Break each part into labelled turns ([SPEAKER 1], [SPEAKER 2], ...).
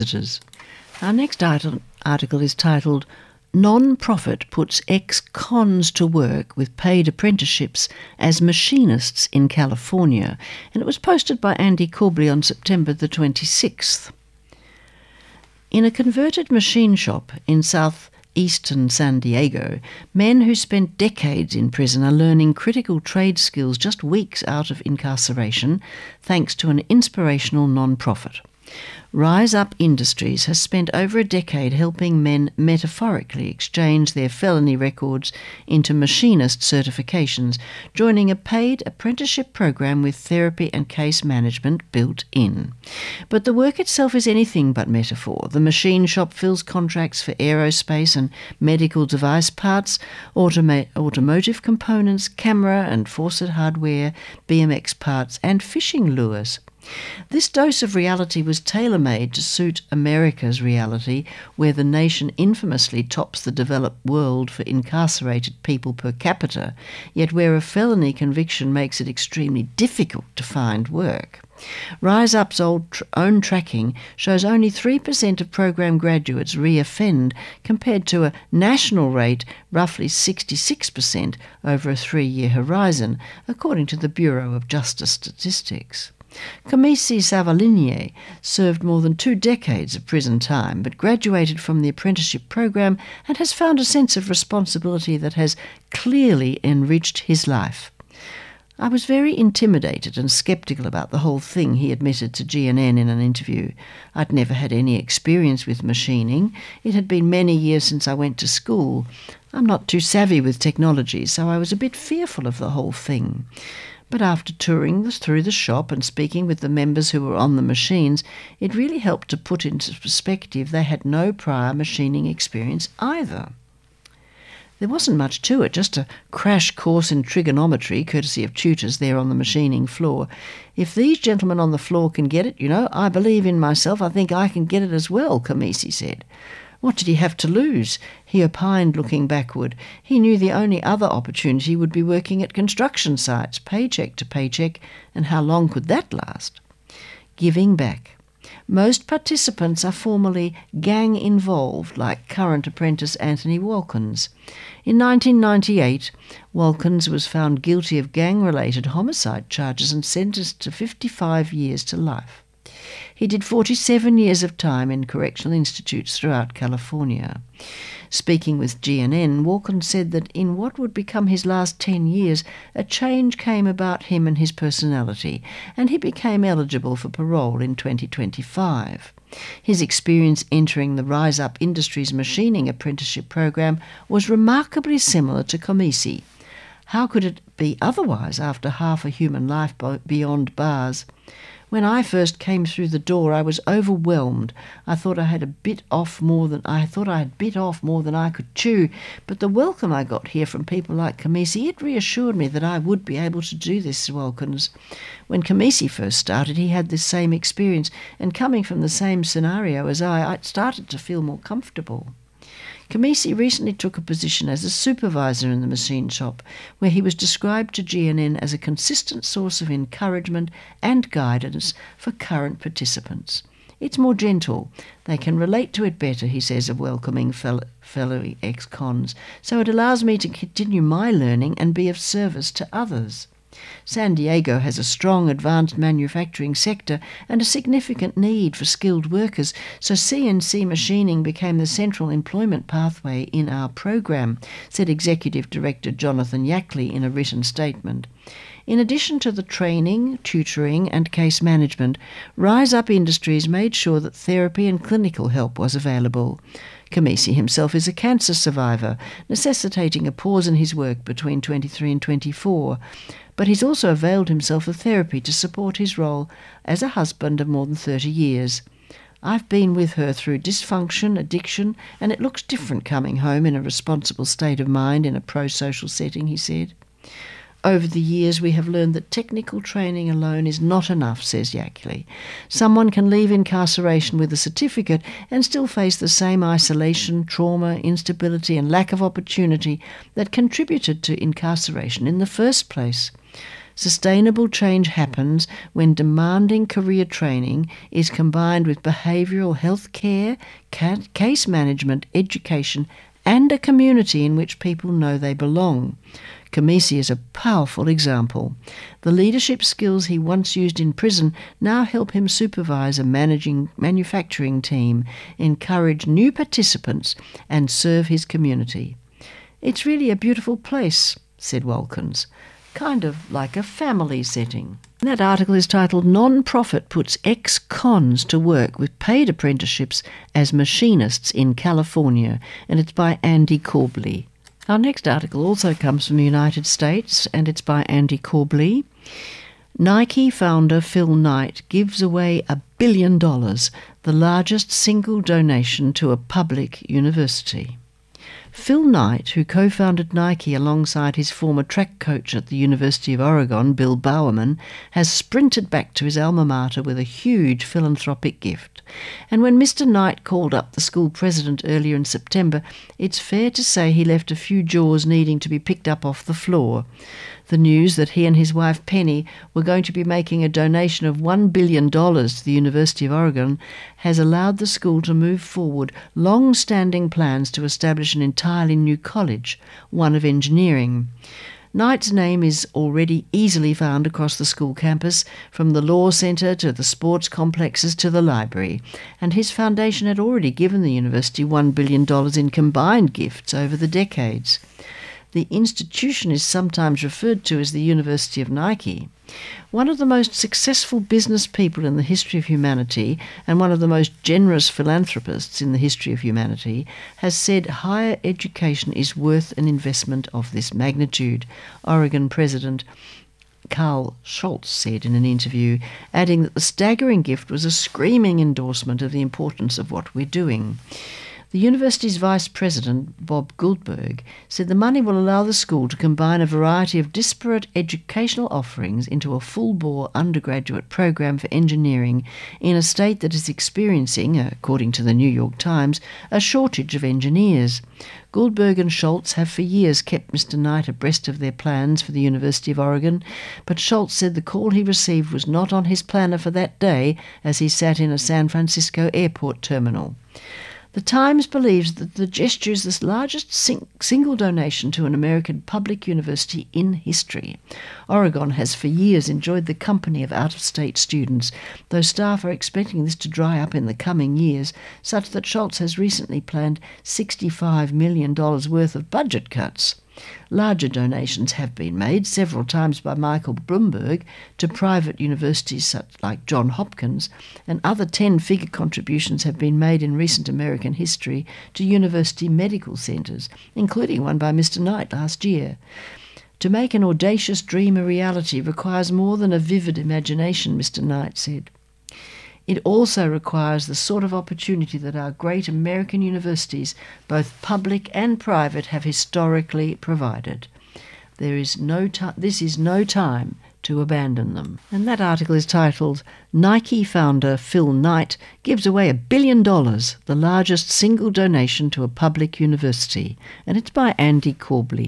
[SPEAKER 1] visitors. Our next article is titled Non-Profit Puts Ex-Cons to Work with Paid Apprenticeships as Machinists in California, and it was posted by Andy Corbley on September the 26th. In a converted machine shop in southeastern San Diego, men who spent decades in prison are learning critical trade skills just weeks out of incarceration thanks to an inspirational non-profit. Rise Up Industries has spent over a decade helping men metaphorically exchange their felony records into machinist certifications, joining a paid apprenticeship program with therapy and case management built in. But the work itself is anything but metaphor. The machine shop fills contracts for aerospace and medical device parts, automotive components, camera and faucet hardware, BMX parts and fishing lures. This dose of reality was tailor-made to suit America's reality, where the nation infamously tops the developed world for incarcerated people per capita, yet where a felony conviction makes it extremely difficult to find work. Rise Up's own tracking shows only 3% of program graduates re-offend, compared to a national rate roughly 66% over a 3-year horizon, according to the Bureau of Justice Statistics. Kamisi Savalinier served more than 2 decades of prison time, but graduated from the apprenticeship program and has found a sense of responsibility that has clearly enriched his life. I was very intimidated and sceptical about the whole thing, he admitted to GNN in an interview. I'd never had any experience with machining. It had been many years since I went to school. I'm not too savvy with technology, so I was a bit fearful of the whole thing. But after touring through the shop and speaking with the members who were on the machines, it really helped to put into perspective they had no prior machining experience either. There wasn't much to it, just a crash course in trigonometry, courtesy of tutors there on the machining floor. If these gentlemen on the floor can get it, I believe in myself, I think I can get it as well, Kamisi said. What did he have to lose? He opined, looking backward. He knew the only other opportunity would be working at construction sites, paycheck to paycheck, and how long could that last? Giving back. Most participants are formerly gang-involved, like current apprentice Anthony Walkins. In 1998, Walkins was found guilty of gang-related homicide charges and sentenced to 55 years to life. He did 47 years of time in correctional institutes throughout California. Speaking with GNN, Walkins said that in what would become his last 10 years, a change came about him and his personality, and he became eligible for parole in 2025. His experience entering the Rise Up Industries machining apprenticeship program was remarkably similar to Kamisi. How could it be otherwise after half a human life beyond bars? When I first came through the door, I was overwhelmed. I thought I had bit off more than I could chew. But the welcome I got here from people like Kamisi, it reassured me that I would be able to do this, Walkins. When Kamisi first started, he had this same experience, and coming from the same scenario as I started to feel more comfortable. Kamisi recently took a position as a supervisor in the machine shop, where he was described to GNN as a consistent source of encouragement and guidance for current participants. It's more gentle. They can relate to it better, he says of welcoming fellow ex-cons, so it allows me to continue my learning and be of service to others. San Diego has a strong advanced manufacturing sector and a significant need for skilled workers, so CNC machining became the central employment pathway in our program, said Executive Director Jonathan Yackley in a written statement. In addition to the training, tutoring and case management, Rise Up Industries made sure that therapy and clinical help was available. Kamisi himself is a cancer survivor, necessitating a pause in his work between 23 and 24. But he's also availed himself of therapy to support his role as a husband of more than 30 years. I've been with her through dysfunction, addiction, and it looks different coming home in a responsible state of mind in a pro-social setting, he said. Over the years, we have learned that technical training alone is not enough, says Yackley. Someone can leave incarceration with a certificate and still face the same isolation, trauma, instability and lack of opportunity that contributed to incarceration in the first place. Sustainable change happens when demanding career training is combined with behavioural health care, case management, education, and a community in which people know they belong. Kamisi is a powerful example. The leadership skills he once used in prison now help him supervise a manufacturing team, encourage new participants, and serve his community. "It's really a beautiful place," said Walkins. "Kind of like a family setting." And that article is titled "Non-Profit Puts Ex-Cons to Work with Paid Apprenticeships as Machinists in California," and it's by Andy Corbley. Our next article also comes from the United States, and it's by Andy Corbley. Nike founder Phil Knight gives away $1 billion, the largest single donation to a public university. Phil Knight, who co-founded Nike alongside his former track coach at the University of Oregon, Bill Bowerman, has sprinted back to his alma mater with a huge philanthropic gift. And when Mr. Knight called up the school president earlier in September, it's fair to say he left a few jaws needing to be picked up off the floor. The news that he and his wife Penny were going to be making a donation of $1 billion to the University of Oregon has allowed the school to move forward long-standing plans to establish an entirely new college, one of engineering. Knight's name is already easily found across the school campus, from the law centre to the sports complexes to the library, and his foundation had already given the university $1 billion in combined gifts over the decades. The institution is sometimes referred to as the University of Nike. One of the most successful business people in the history of humanity and one of the most generous philanthropists in the history of humanity has said higher education is worth an investment of this magnitude, Oregon President Carl Schultz said in an interview, adding that the staggering gift was a screaming endorsement of the importance of what we're doing. The university's vice president, Bob Goldberg, said the money will allow the school to combine a variety of disparate educational offerings into a full-bore undergraduate program for engineering in a state that is experiencing, according to the New York Times, a shortage of engineers. Goldberg and Schultz have for years kept Mr. Knight abreast of their plans for the University of Oregon, but Schultz said the call he received was not on his planner for that day as he sat in a San Francisco airport terminal. The Times believes that the gesture is the largest single donation to an American public university in history. Oregon has for years enjoyed the company of out-of-state students, though staff are expecting this to dry up in the coming years, such that Schultz has recently planned $65 million worth of budget cuts. Larger donations have been made several times by Michael Bloomberg to private universities such like Johns Hopkins, and other 10-figure contributions have been made in recent American history to university medical centres, including one by Mr. Knight last year. To make an audacious dream a reality requires more than a vivid imagination, Mr. Knight said. It also requires the sort of opportunity that our great American universities, both public and private, have historically provided. This is no time to abandon them. And that article is titled "Nike Founder Phil Knight Gives Away $1 Billion, the Largest Single Donation to a Public University," and it's by Andy Corbley.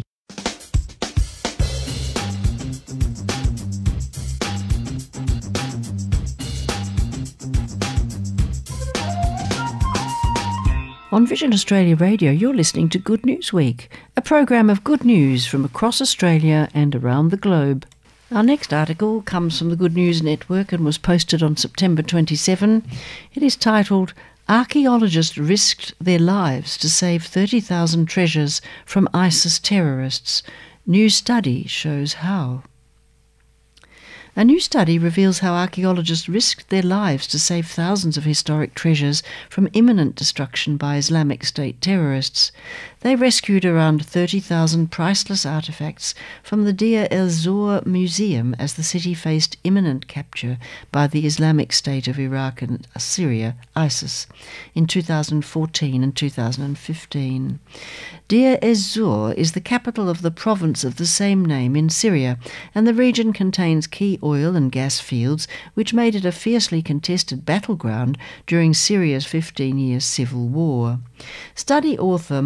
[SPEAKER 1] On Vision Australia Radio, you're listening to Good News Week, a program of good news from across Australia and around the globe. Our next article comes from the Good News Network and was posted on September 27. It is titled, "Archaeologists Risked Their Lives to Save 30,000 Treasures from ISIS Terrorists. New Study Shows How." A new study reveals how archaeologists risked their lives to save thousands of historic treasures from imminent destruction by Islamic State terrorists. They rescued around 30,000 priceless artefacts from the Deir el-Zor Museum as the city faced imminent capture by the Islamic State of Iraq and Syria, ISIS, in 2014 and 2015. Deir ez-Zor is the capital of the province of the same name in Syria, and the region contains key oil and gas fields, which made it a fiercely contested battleground during Syria's 15-year civil war. Study author Mahmoud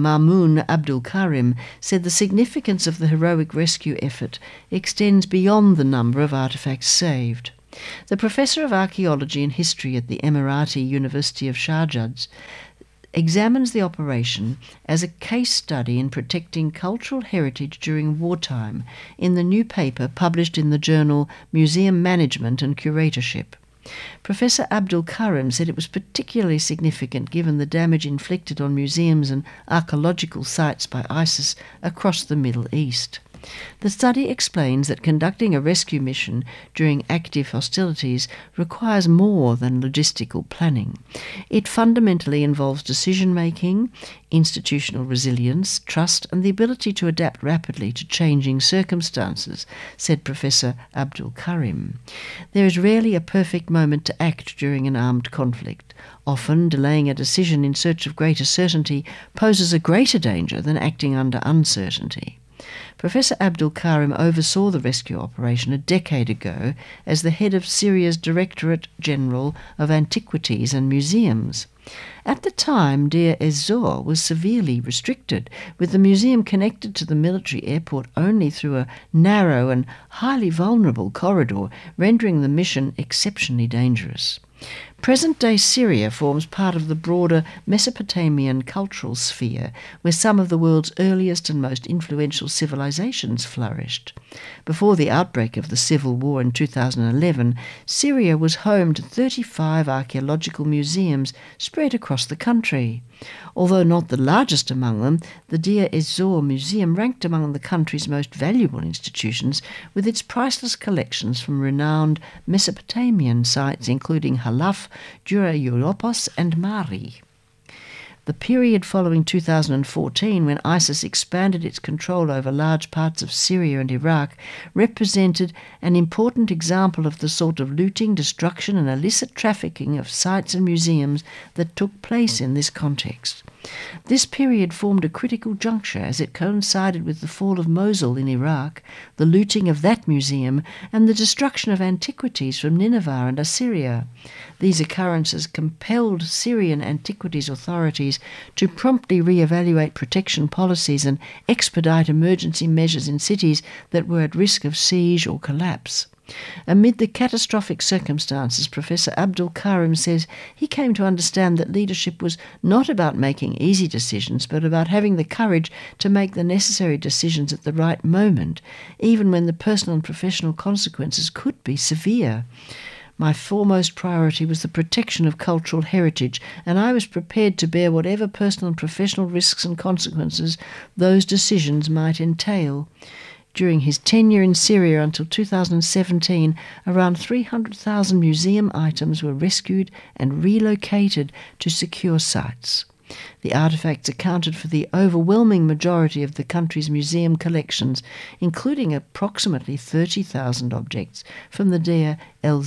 [SPEAKER 1] Mamoun Abdul Karim said the significance of the heroic rescue effort extends beyond the number of artefacts saved. The professor of archaeology and history at the Emirati University of Sharjah examines the operation as a case study in protecting cultural heritage during wartime in the new paper published in the journal Museum Management and Curatorship. Professor Abdul Karim said it was particularly significant given the damage inflicted on museums and archaeological sites by ISIS across the Middle East. The study explains that conducting a rescue mission during active hostilities requires more than logistical planning. It fundamentally involves decision-making, institutional resilience, trust, and the ability to adapt rapidly to changing circumstances, said Professor Abdul Karim. There is rarely a perfect moment to act during an armed conflict. Often, delaying a decision in search of greater certainty poses a greater danger than acting under uncertainty. Professor Abdul Karim oversaw the rescue operation a decade ago as the head of Syria's Directorate General of Antiquities and Museums. At the time, Deir ez-Zor was severely restricted, with the museum connected to the military airport only through a narrow and highly vulnerable corridor, rendering the mission exceptionally dangerous. Present-day Syria forms part of the broader Mesopotamian cultural sphere, where some of the world's earliest and most influential civilizations flourished. Before the outbreak of the civil war in 2011, Syria was home to 35 archaeological museums spread across the country. Although not the largest among them, the Deir ez-Zor Museum ranked among the country's most valuable institutions, with its priceless collections from renowned Mesopotamian sites including Halaf, Dura Europos and Mari. The period following 2014, when ISIS expanded its control over large parts of Syria and Iraq, represented an important example of the sort of looting, destruction and illicit trafficking of sites and museums that took place in this context. This period formed a critical juncture as it coincided with the fall of Mosul in Iraq, the looting of that museum, and the destruction of antiquities from Nineveh and Assyria. These occurrences compelled Syrian antiquities authorities to promptly re-evaluate protection policies and expedite emergency measures in cities that were at risk of siege or collapse. Amid the catastrophic circumstances, Professor Abdul Karim says he came to understand that leadership was not about making easy decisions, but about having the courage to make the necessary decisions at the right moment, even when the personal and professional consequences could be severe. My foremost priority was the protection of cultural heritage, and I was prepared to bear whatever personal and professional risks and consequences those decisions might entail. During his tenure in Syria until 2017, around 300,000 museum items were rescued and relocated to secure sites. The artefacts accounted for the overwhelming majority of the country's museum collections, including approximately 30,000 objects from the Deir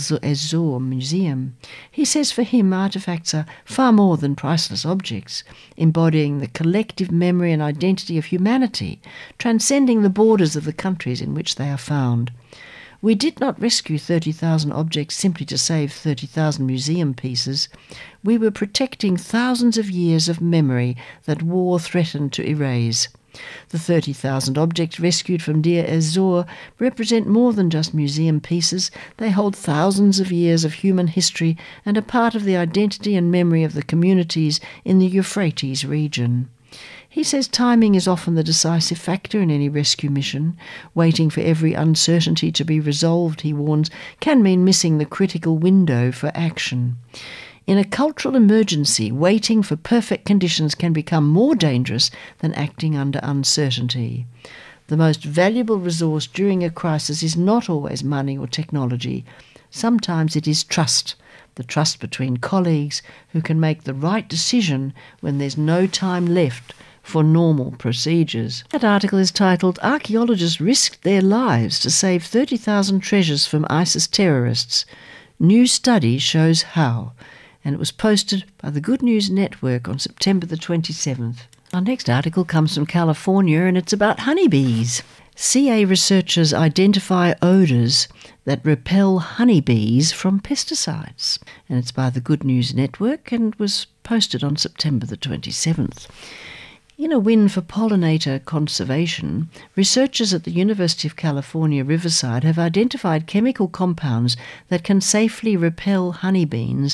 [SPEAKER 1] ez-Zor Museum. He says for him, artefacts are far more than priceless objects, embodying the collective memory and identity of humanity, transcending the borders of the countries in which they are found. We did not rescue 30,000 objects simply to save 30,000 museum pieces. We were protecting thousands of years of memory that war threatened to erase. The 30,000 objects rescued from Deir ez-Zor represent more than just museum pieces. They hold thousands of years of human history and are part of the identity and memory of the communities in the Euphrates region. He says timing is often the decisive factor in any rescue mission. Waiting for every uncertainty to be resolved, he warns, can mean missing the critical window for action. In a cultural emergency, waiting for perfect conditions can become more dangerous than acting under uncertainty. The most valuable resource during a crisis is not always money or technology. Sometimes it is trust. The trust between colleagues who can make the right decision when there's no time left for normal procedures. That article is titled, "Archaeologists Risked Their Lives to Save 30,000 Treasures from ISIS Terrorists. New Study Shows How," and it was posted by the Good News Network on September the 27th. Our next article comes from California, and it's about honeybees. CA researchers identify odours that repel honeybees from pesticides. And it's by the Good News Network and was posted on September the 27th. In a win for pollinator conservation, researchers at the University of California, Riverside have identified chemical compounds that can safely repel honeybees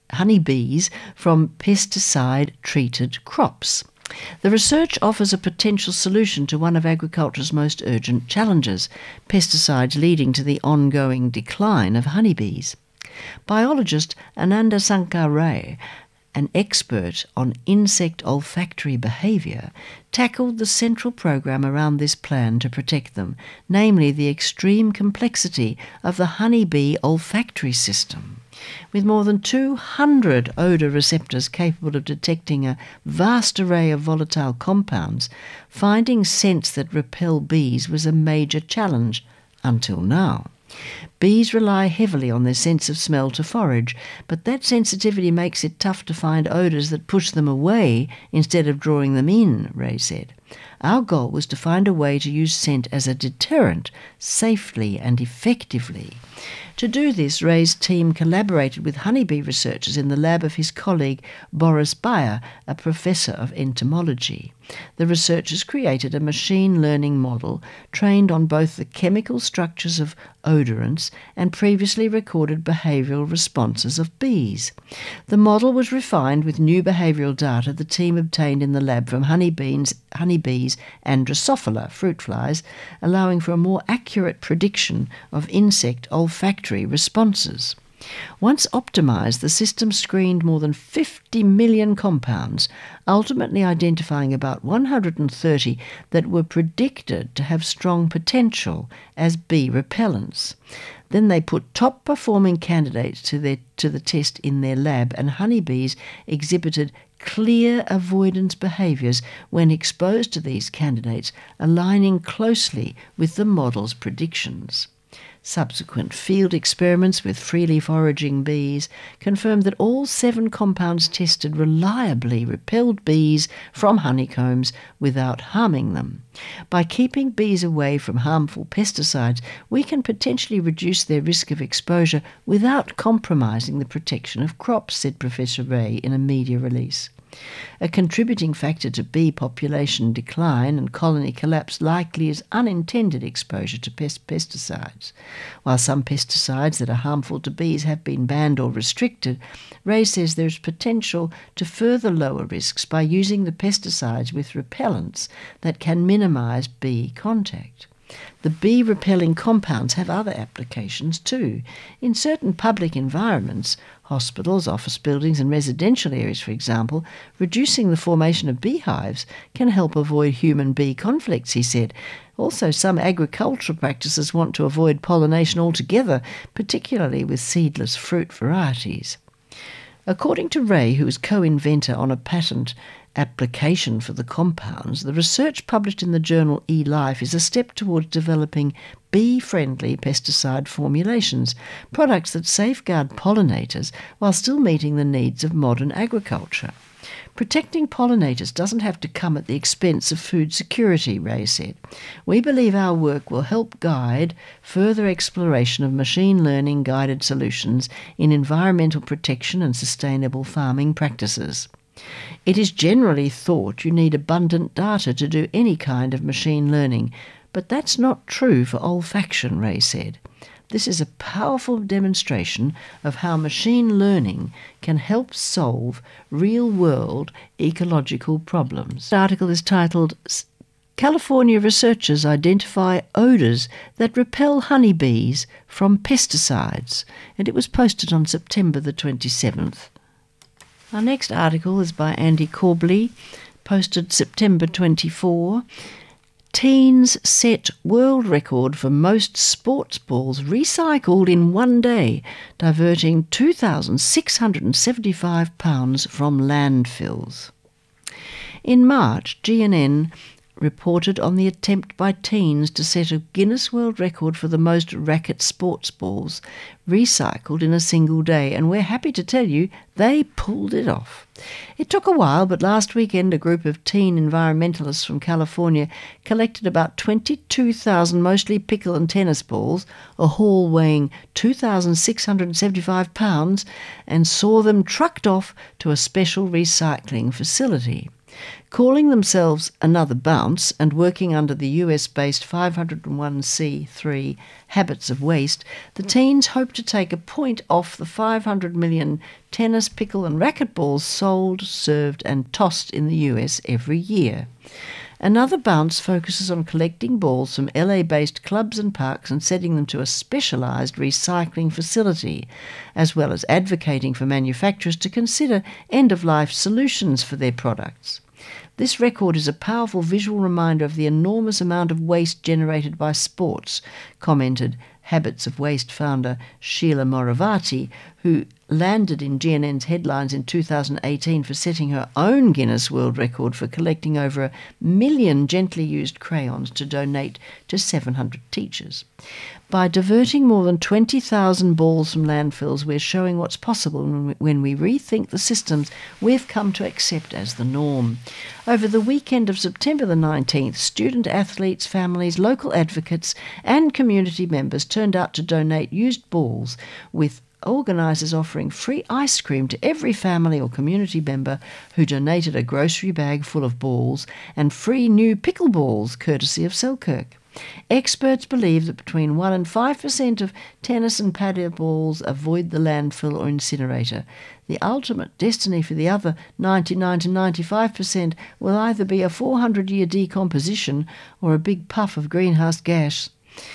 [SPEAKER 1] from pesticide-treated crops. The research offers a potential solution to one of agriculture's most urgent challenges, pesticides leading to the ongoing decline of honeybees. Biologist Ananda Sankar Ray, an expert on insect olfactory behaviour, tackled the central program around this plan to protect them, namely the extreme complexity of the honeybee olfactory system. With more than 200 odour receptors capable of detecting a vast array of volatile compounds, finding scents that repel bees was a major challenge until now. Bees rely heavily on their sense of smell to forage, but that sensitivity makes it tough to find odours that push them away instead of drawing them in, Ray said. Our goal was to find a way to use scent as a deterrent, safely and effectively. To do this, Ray's team collaborated with honeybee researchers in the lab of his colleague Boris Bayer, a professor of entomology. The researchers created a machine learning model trained on both the chemical structures of odorants and previously recorded behavioural responses of bees. The model was refined with new behavioural data the team obtained in the lab from honeybees and Drosophila fruit flies, allowing for a more accurate prediction of insect olfactory responses. Once optimised, the system screened more than 50 million compounds, ultimately identifying about 130 that were predicted to have strong potential as bee repellents. Then they put top-performing candidates to the test in their lab, and honeybees exhibited clear avoidance behaviours when exposed to these candidates, aligning closely with the model's predictions. Subsequent field experiments with freely foraging bees confirmed that all 7 compounds tested reliably repelled bees from honeycombs without harming them. By keeping bees away from harmful pesticides, we can potentially reduce their risk of exposure without compromising the protection of crops, said Professor Ray in a media release. A contributing factor to bee population decline and colony collapse likely is unintended exposure to pesticides. While some pesticides that are harmful to bees have been banned or restricted, Ray says there is potential to further lower risks by using the pesticides with repellents that can minimise bee contact. The bee-repelling compounds have other applications too. In certain public environments, hospitals, office buildings and residential areas, for example, reducing the formation of beehives can help avoid human-bee conflicts, he said. Also, some agricultural practices want to avoid pollination altogether, particularly with seedless fruit varieties. According to Ray, who is co-inventor on a patent application for the compounds, the research published in the journal eLife is a step towards developing bee-friendly pesticide formulations, products that safeguard pollinators while still meeting the needs of modern agriculture. Protecting pollinators doesn't have to come at the expense of food security, Ray said. We believe our work will help guide further exploration of machine learning guided solutions in environmental protection and sustainable farming practices. It is generally thought you need abundant data to do any kind of machine learning, but that's not true for olfaction, Ray said. This is a powerful demonstration of how machine learning can help solve real-world ecological problems. The article is titled, California Researchers Identify Odours That Repel Honeybees from Pesticides, and it was posted on September the 27th. Our next article is by Andy Corbley, posted September 24. Teens set world record for most sports balls recycled in one day, diverting 2,675 pounds from landfills. In March, GNN reported on the attempt by teens to set a Guinness World Record for the most racket sports balls recycled in a single day, and we're happy to tell you they pulled it off. It took a while, but last weekend a group of teen environmentalists from California collected about 22,000 mostly pickle and tennis balls, a haul weighing 2,675 pounds, and saw them trucked off to a special recycling facility. Calling themselves Another Bounce and working under the US-based 501c3 Habits of Waste, the teens hope to take a point off the 500 million tennis, pickle and racquetballs sold, served and tossed in the US every year. Another Bounce focuses on collecting balls from LA-based clubs and parks and sending them to a specialised recycling facility, as well as advocating for manufacturers to consider end-of-life solutions for their products. This record is a powerful visual reminder of the enormous amount of waste generated by sports, commented Habits of Waste founder Sheila Moravati, who landed in GNN's headlines in 2018 for setting her own Guinness World Record for collecting over 1 million gently used crayons to donate to 700 teachers. By diverting more than 20,000 balls from landfills, we're showing what's possible when we rethink the systems we've come to accept as the norm. Over the weekend of September the 19th, student athletes, families, local advocates and community members turned out to donate used balls, with organisers offering free ice cream to every family or community member who donated a grocery bag full of balls, and free new pickleballs courtesy of Selkirk. Experts believe that between 1 and 5% of tennis and paddle balls avoid the landfill or incinerator. The ultimate destiny for the other 99 to 95% will either be a 400-year decomposition or a big puff of greenhouse gas.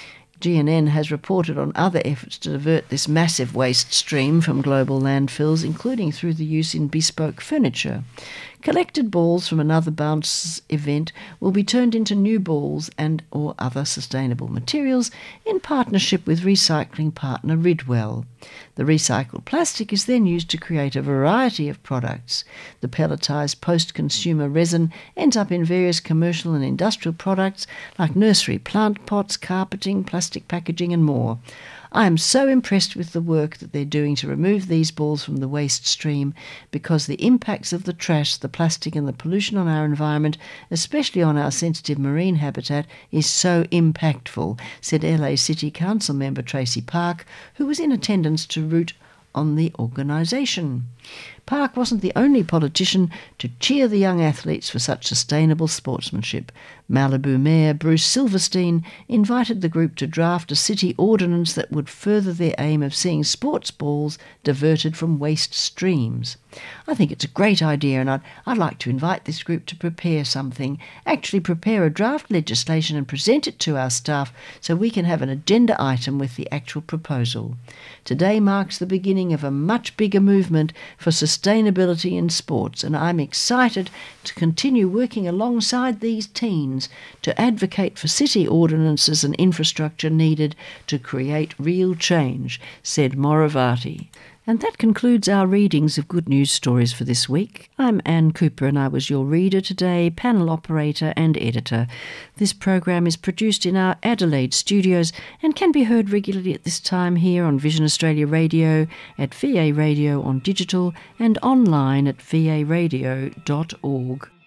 [SPEAKER 1] GNN has reported on other efforts to divert this massive waste stream from global landfills, including through the use in bespoke furniture. Collected balls from Another Bounce event will be turned into new balls and or other sustainable materials in partnership with recycling partner Ridwell. The recycled plastic is then used to create a variety of products. The pelletized post-consumer resin ends up in various commercial and industrial products like nursery plant pots, carpeting, plastic packaging and more. I am so impressed with the work that they're doing to remove these balls from the waste stream, because the impacts of the trash, the plastic and the pollution on our environment, especially on our sensitive marine habitat, is so impactful, said LA City Council member Tracy Park, who was in attendance to root on the organisation. Park wasn't the only politician to cheer the young athletes for such sustainable sportsmanship. Malibu Mayor Bruce Silverstein invited the group to draft a city ordinance that would further their aim of seeing sports balls diverted from waste streams. I think it's a great idea, and I'd like to invite this group to prepare something, actually prepare a draft legislation and present it to our staff so we can have an agenda item with the actual proposal. Today marks the beginning of a much bigger movement for sustainability in sports, and I'm excited to continue working alongside these teens to advocate for city ordinances and infrastructure needed to create real change, said Moravati. And that concludes our readings of Good News Stories for this week. I'm Anne Cooper and I was your reader today, panel operator and editor. This program is produced in our Adelaide studios and can be heard regularly at this time here on Vision Australia Radio, at VA Radio on digital and online at varadio.org.